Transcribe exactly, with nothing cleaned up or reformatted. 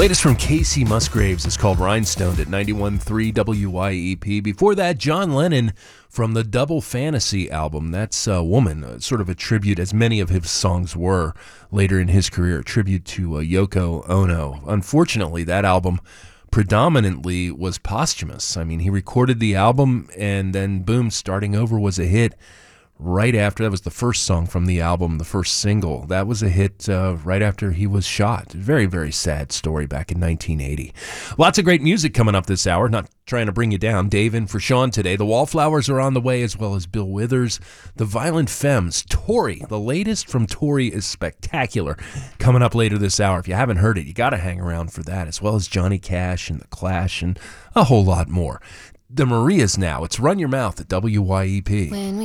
Latest from Casey Musgraves is called Rhinestone at ninety-one point three W Y E P. Before that, John Lennon from the Double Fantasy album. That's a Woman, uh, sort of a tribute, as many of his songs were later in his career, a tribute to uh, Yoko Ono. Unfortunately, that album predominantly was posthumous. I mean, he recorded the album and then, boom, Starting Over was a hit. Right after, that was the first song from the album, the first single. That was a hit uh, right after he was shot. Very, very sad story back in nineteen eighty. Lots of great music coming up this hour. Not trying to bring you down. Dave in for Sean today. The Wallflowers are on the way, as well as Bill Withers. The Violent Femmes. Tori. The latest from Tori is spectacular. Coming up later this hour. If you haven't heard it, you got to hang around for that, as well as Johnny Cash and The Clash and a whole lot more. The Marias now. It's Run Your Mouth at W Y E P. When we